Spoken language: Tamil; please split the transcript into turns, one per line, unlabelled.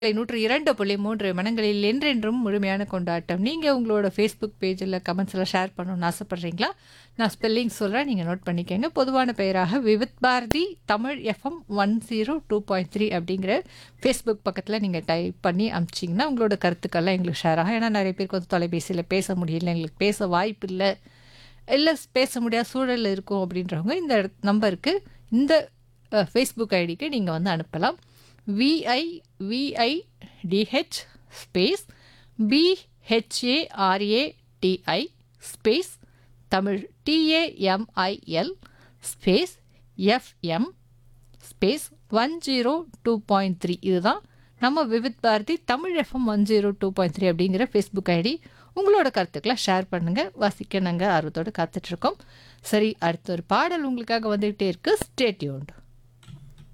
102.3 மனங்களில் என்றென்றும் முழுமையான கொண்டாட்டம். நீங்க உங்களோட Facebook பேஜ்ல கமெண்ட்ஸ்ல ஷேர் பண்ணணும்னு ஆசைப்படுறீங்களா? நான் ஸ்பெல்லிங் சொல்றேன். நீங்க நோட் பண்ணிக்கங்க. பொதுவான பெயராக விவித் பாரதி தமிழ் எஃப்எம் 102.3 அப்படிங்கிற Facebook பக்கத்துல நீங்க டைப் பண்ணி அனுப்பிச்சிங்கன்னா, உங்களோட கருத்துக்கள்லாம் எங்களுக்கு ஷேர் ஆகும். ஏன்னா நிறைய பேருக்கு வந்து தொலைபேசியில பேச முடியல, எங்களுக்கு பேச வாய்ப்பு இல்ல, இல்ல பேச முடியாத சூழல்ல இருக்கோம் அப்படின்றவங்க இந்த நம்பருக்கு இந்த Facebook ஐடிக்கு நீங்க வந்து அனுப்பலாம். VIVIDH space BHARATI space Tamil TAMIL space FM space 102.3 இதுதான் நம்ம விவித் பாரதி தமிழ் எஃப்எம் 102.3 அப்படிங்கிற ஃபேஸ்புக் ஐடி. உங்களோட கருத்துக்களை ஷேர் பண்ணுங்க. வாசிக்க நாங்கள் ஆர்வத்தோடு காத்துட்ருக்கோம். சரி, அடுத்த ஒரு பாடல் உங்களுக்காக வந்துகிட்டே இருக்கு. Stay tuned.